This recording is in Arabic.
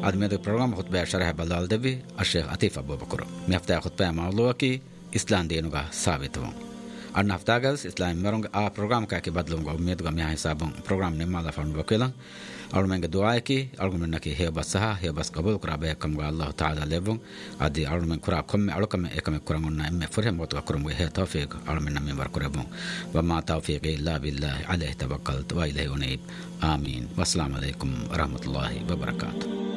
آدمی دو پروگرام خطبه شرح بلال دبی الشيخ عطيف أبو بكر میافته خطبه موضوع کی اسلام دینوگا ثابت وون أرنا هفتاگز اسلام مرونگ پروگرام کا کی بدلونگا امید گا میاه حسابون پروگرام نمالا فرن بکیلن أرمنگ دعای کی أرمن نکی هی بسها هی بس قبول کرا به کم گا الله تعالی لبون ادی أرمن کرا کم أرکم ekam کرانگون ام فرهم وقت کرم وی توفیق أرمن نمی بر کربون و ما توفیق إلا بالله عليه توکلت و إليه أنيب آمين والسلام عليكم ورحمة الله وبركاته.